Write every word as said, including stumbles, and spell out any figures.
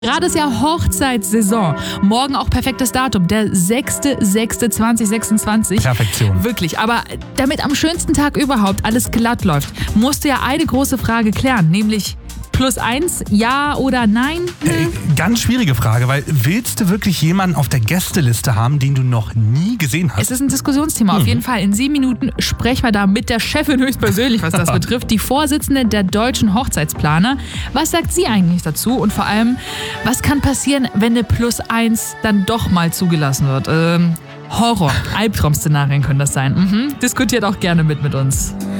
Gerade ist ja Hochzeitssaison. Morgen auch perfektes Datum, der sechster sechster zweitausendsechsundzwanzig. Perfektion. Wirklich, aber damit am schönsten Tag überhaupt alles glatt läuft, musst du ja eine große Frage klären, nämlich plus eins, ja oder nein? Äh, ganz schwierige Frage, weil willst du wirklich jemanden auf der Gästeliste haben, den du noch nie gesehen hast? Es ist ein Diskussionsthema. Auf jeden Fall in sieben Minuten sprechen wir da mit der Chefin höchstpersönlich, was das betrifft, die Vorsitzende der deutschen Hochzeitsplaner. Was sagt sie eigentlich dazu? Und vor allem, was kann passieren, wenn eine plus eins dann doch mal zugelassen wird? Ähm, Horror, Albtraum-Szenarien können das sein. Mhm. Diskutiert auch gerne mit mit uns.